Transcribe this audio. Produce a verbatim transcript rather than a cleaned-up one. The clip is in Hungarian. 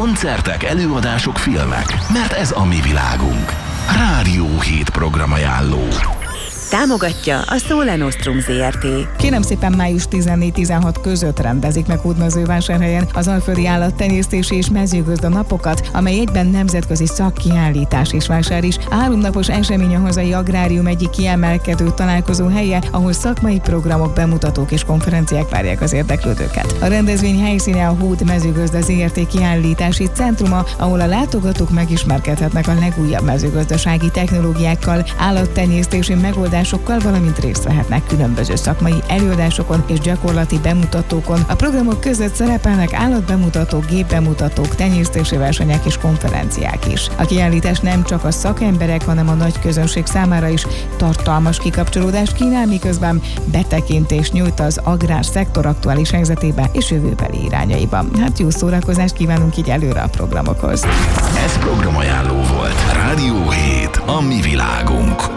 koncertek, előadások, filmek, mert ez a mi világunk. Rádió hét programajánló. Támogatja a Sole Nostrum zé er té. Kérem szépen, május tizennégy-tizenhat között rendezik meg Hódmezővásárhelyen az Alföldi Állattenyésztési és Mezőgazda Napokat, amely egyben nemzetközi szakkiállítás és vásár is. Háromnapos esemény a hazai agrárium egyik kiemelkedő találkozó helye, ahol szakmai programok, bemutatók és konferenciák várják az érdeklődőket. A rendezvény helyszíne a Hódmezőgazda zé er té kiállítási centruma, ahol a látogatók megismerkedhetnek a legújabb mezőgazdasági technológiákkal, állattenyésztési megoldásokkal, valamint részt vehetnek különböző szakmai előadásokon és gyakorlati bemutatókon. A programok között szerepelnek állatbemutatók, gépbemutatók, tenyésztési versenyek és konferenciák is. A kiállítás nem csak a szakemberek, hanem a nagy közönség számára is tartalmas kikapcsolódást kínál, miközben betekintést nyújt az agrárszektor aktuális helyzetébe és jövőbeli irányaiba. Hát jó szórakozást kívánunk így előre a programokhoz. Ez programajánló volt. Rádió hét, a mi világunk.